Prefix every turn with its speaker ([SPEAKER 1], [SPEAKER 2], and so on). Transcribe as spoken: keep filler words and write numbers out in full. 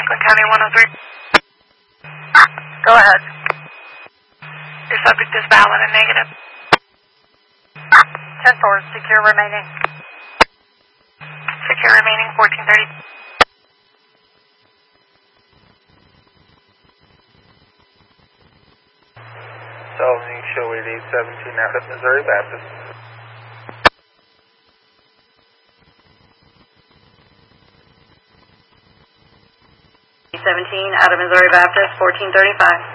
[SPEAKER 1] Franklin County one oh three.
[SPEAKER 2] Go ahead.
[SPEAKER 1] Your subject is valid and negative.
[SPEAKER 2] ten four, secure remaining.
[SPEAKER 1] Secure remaining, fourteen thirty.
[SPEAKER 3] Solving show eighty-eight seventeen out of Missouri Baptist.
[SPEAKER 2] seventeen out of Missouri Baptist, fourteen thirty-five.